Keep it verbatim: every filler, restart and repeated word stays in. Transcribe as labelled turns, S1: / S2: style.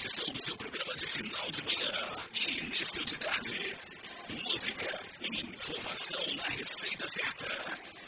S1: edição do seu programa de final de manhã e início de tarde. Música e informação na receita certa.